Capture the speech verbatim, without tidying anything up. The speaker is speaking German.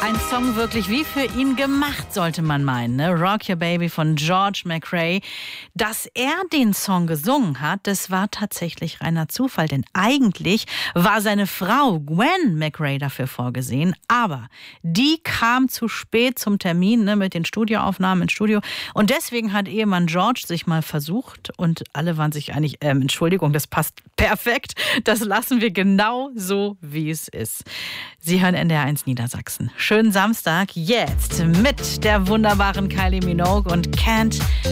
Ein Song wirklich wie für ihn gemacht, sollte man meinen. Ne? Rock Your Baby von George McRae. Dass er den Song gesungen hat, das war tatsächlich reiner Zufall. Denn eigentlich war seine Frau Gwen McRae dafür vorgesehen. Aber die kam zu spät zum Termin, ne, mit den Studioaufnahmen im Studio. Und deswegen hat Ehemann George sich mal versucht. Und alle waren sich einig, ähm, Entschuldigung, das passt perfekt. Das lassen wir genau so, wie es ist. Sie hören N D R eins Niedersachsen. Schönen Samstag jetzt mit der wunderbaren Kylie Minogue und Can't